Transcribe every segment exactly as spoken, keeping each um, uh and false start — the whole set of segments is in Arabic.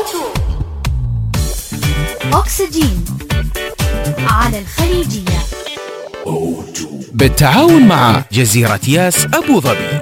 أكسجين على الخليجية بالتعاون مع جزيرة ياس أبو ظبي.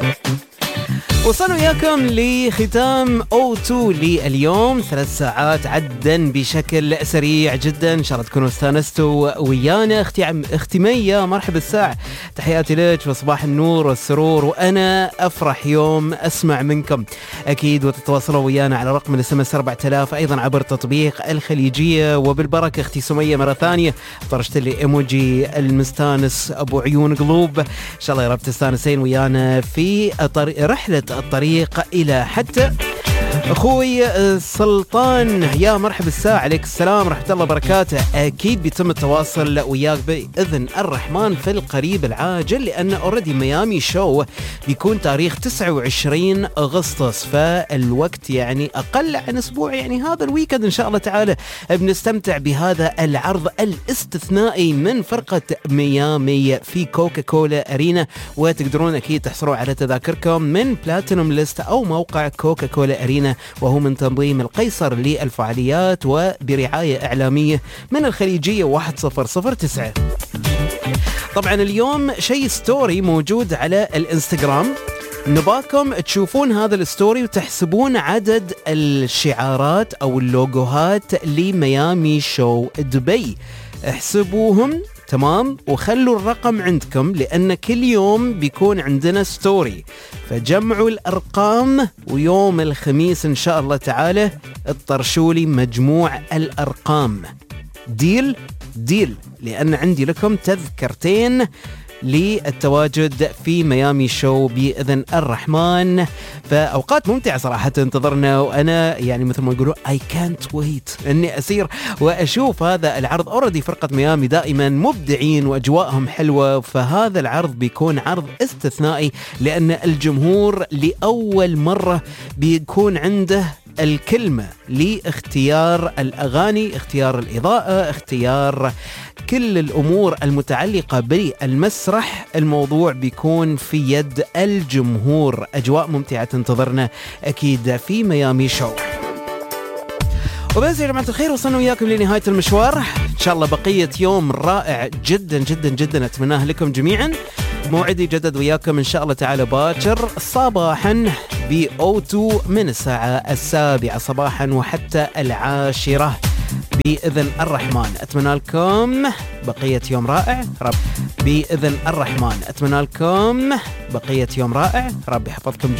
وصلوا وياكم لختام أو تو لليوم. ثلاث ساعات عدا بشكل سريع جدا، إن شاء الله تكونوا استانستوا ويانا. اختي اختمية مرحبا الساعة، تحياتي لك وصباح النور والسرور، وأنا أفرح يوم أسمع منكم أكيد. وتتواصلوا ويانا على رقم الاس ام اس أربعة آلاف، أيضا عبر تطبيق الخليجية. وبالبركة اختي سمية مرة ثانية طرشت لي ايموجي المستانس أبو عيون قلوب، إن شاء الله يا رب تستانسين ويانا في رحلة الطريق إلى حتى. أخوي سلطان يا مرحبا الساعة، عليك السلام ورحمة الله وبركاته. أكيد بيتم التواصل وياك بإذن الرحمن في القريب العاجل، لأن أوريدي ميامي شو بيكون تاريخ تسعة وعشرين أغسطس، فالوقت يعني أقل عن أسبوع، يعني هذا الويكند إن شاء الله تعالى بنستمتع بهذا العرض الاستثنائي من فرقة ميامي في كوكا كولا أرينا. وتقدرون أكيد تحصلوا على تذاكركم من بلاتينوم ليست أو موقع كوكا كولا أرينا، وهو من تنظيم القيصر للفعاليات وبرعاية إعلامية من الخليجية واحد صفر صفر تسعة. طبعا اليوم شيء ستوري موجود على الانستغرام، نباكم تشوفون هذا الستوري وتحسبون عدد الشعارات أو اللوجوهات لميامي شو دبي. احسبوهم تمام وخلوا الرقم عندكم، لأن كل يوم بيكون عندنا ستوري، فجمعوا الأرقام ويوم الخميس إن شاء الله تعالى اطرشوا لي مجموع الأرقام. ديل ديل، لأن عندي لكم تذكرتين للتواجد في ميامي شو بإذن الرحمن. فأوقات ممتعة صراحة تنتظرنا، وأنا يعني مثل ما يقولون I can't wait أني أسير وأشوف هذا العرض. أوردي فرقة ميامي دائما مبدعين وأجواءهم حلوة، فهذا العرض بيكون عرض استثنائي، لأن الجمهور لأول مرة بيكون عنده الكلمة لاختيار الأغاني، اختيار الإضاءة، اختيار كل الأمور المتعلقة بالمسرح. الموضوع بيكون في يد الجمهور. أجواء ممتعة تنتظرنا أكيد في ميامي شو. وبس يا جماعة الخير، وصلنا وياكم لنهاية المشوار. إن شاء الله بقية يوم رائع جدا جدا جدا أتمناه لكم جميعا. موعدي جدد وياكم إن شاء الله تعالى باكر صباحا ب أو تو من الساعة السابعة صباحا وحتى العاشرة بإذن الرحمن. أتمنى لكم بقية يوم رائع رب بإذن الرحمن. أتمنى لكم بقية يوم رائع، رب يحفظكم